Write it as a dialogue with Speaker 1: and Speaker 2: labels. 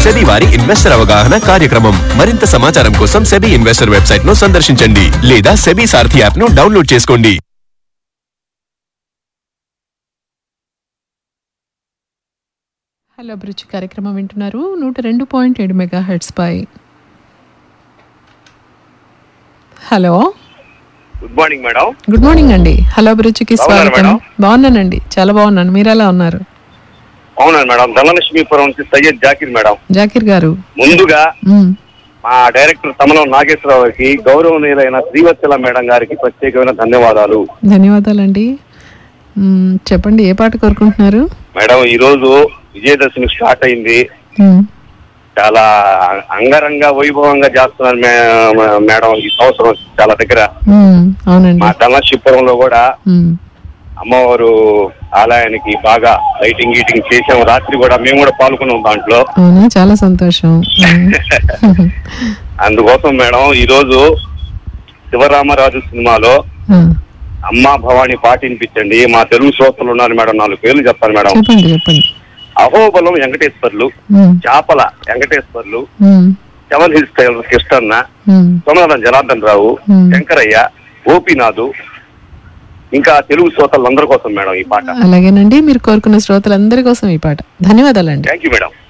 Speaker 1: SEBI వారి investor అవగాహన కార్యక్రమం. మరింత సమాచారం కోసం సెబీ ఇన్వెస్టర్ వెబ్సైట్ ను సందర్శించండి లేదా సెబీ సారథి యాప్ ను డౌన్లోడ్ చేసుకోండి.
Speaker 2: హలో అభిరుచి కార్యక్రమం వింటున్నారు 102.7 మెగాహెర్ట్జ్ పై. Hello,
Speaker 3: good morning madam.
Speaker 2: Good morning అండి. హలో అభిరుచికి స్వాగతం. బాగున్నానండి, చాలా బాగున్నాను. మీరు ఎలా ఉన్నారు?
Speaker 3: అవునండి మేడం. ధనలక్ష్మీపురం నుంచి సయ్యద్ జాకిర్ మేడం.
Speaker 2: జాకిర్ గారు,
Speaker 3: ముందుగా మా డైరెక్టర్ తమలం నాగేశ్వరరావుకి, గౌరవనీయులైన శ్రీవత్సల మేడం గారికి ప్రత్యేకమైన ధన్యవాదాలు.
Speaker 2: ధన్యవాదాలండి. చెప్పండి, ఏ పాట కోరుకుంటున్నారు?
Speaker 3: మేడం, ఈ రోజు విజయదశమి స్టార్ట్ అయింది. చాలా అంగరంగ వైభవంగా చేస్తున్నారు మేడం ఈ సంవత్సరం చాలా దగ్గర. మా ధనలక్ష్మీపురంలో కూడా అమ్మవారు ఆలయానికి బాగా లైటింగ్ గీటింగ్ చేసాము. రాత్రి కూడా మేము కూడా పాల్గొన్నాం దాంట్లో.
Speaker 2: చాలా సంతోషం.
Speaker 3: అందుకోసం మేడం ఈ రోజు శివరామరాజు సినిమాలో అమ్మా భవాని పాట వినిపించండి. మా తెలుగు శ్రోతలు ఉన్నారు మేడం, 4 పేర్లు చెప్పాలి మేడం.
Speaker 2: చెప్పండి.
Speaker 3: అహోబలం వెంకటేశ్వర్లు, చాపల వెంకటేశ్వర్లు, సెవెన్ హిల్స్ టైలర్ కృష్ణన్న, సోమనాథం జనార్దన్ రావు, శంకరయ్య, గోపీనాథు, ఇంకా తెలుగు శ్రోతలందరి కోసం మేడం ఈ పాట.
Speaker 2: అలాగేనండి, మీరు కోరుకున్న శ్రోతలందరి కోసం ఈ పాట. ధన్యవాదాలండి.
Speaker 3: Thank you madam.